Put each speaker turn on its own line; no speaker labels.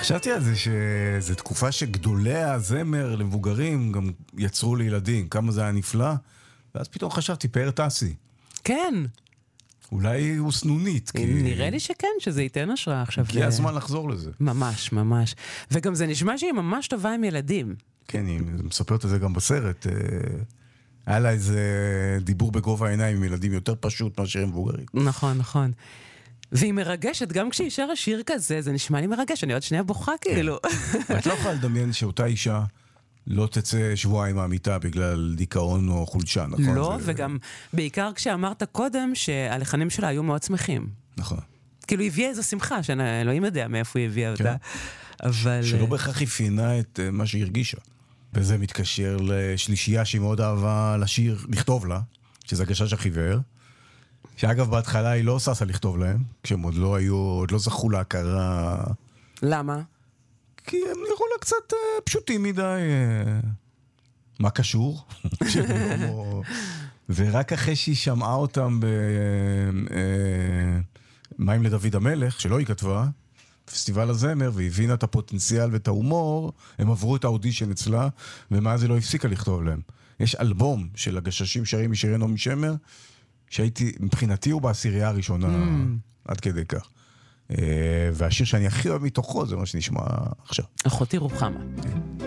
חשבתי על זה שזו תקופה שגדולי הזמר למבוגרים גם יצרו לילדים, כמה זה היה נפלא, ואז פתאום חשבתי, פאר טסי.
כן.
אולי הוא סנונית.
נראה לי שכן, שזה ייתן השראה עכשיו.
הגיע הזמן לחזור לזה.
ממש, ממש. וגם זה נשמע שהיא ממש טובה עם ילדים.
כן, היא מספרת את זה גם בסרט. היה לה איזה דיבור בגובה העיניים עם ילדים יותר פשוט מאשר עם מבוגרים.
נכון, נכון. והיא מרגשת, גם כשהיא שרה שיר כזה, זה נשמע לי מרגש, אני עוד שנייה בוכה כאילו.
את לא יכולה לדמיין שאותה אישה לא תצא שבועיים מהמיטה בגלל דיכאון או חולשה, נכון?
לא, וגם בעיקר כשאמרת קודם שהלחנים שלה היו מאוד שמחים.
נכון.
כאילו היא הביאה איזו שמחה, שאלוהים יודע מאיפה היא הביאה אותה. אבל...
שלא בהכרח הפינה את מה שהיא הרגישה. וזה מתקשר לשלישייה שהיא מאוד אהבה לשיר, לכתוב לה, שזה הגשש החיוור. שאגב, בהתחלה היא לא ססה לכתוב להם, כשהם עוד לא היו, עוד לא זכו להכרה.
למה?
כי הם נראו לה קצת פשוטים מדי. מה קשור? ורק אחרי שהיא שמעה אותם במים לדוד המלך, שלא היא כתבה, פסטיבל הזמר, והבינה את הפוטנציאל ואת ההומור, הם עברו את האודישן אצלה, ומאז היא לא הפסיקה לכתוב להם. יש אלבום של הגששים שרים משירי נעמי שמר, שהייתי, מבחינתי הוא בעשירייה הראשונה, עד כדי כך. והשיר שאני הכי אוהב מתוכו, זה מה שנשמע עכשיו.
אחותי רוחמה.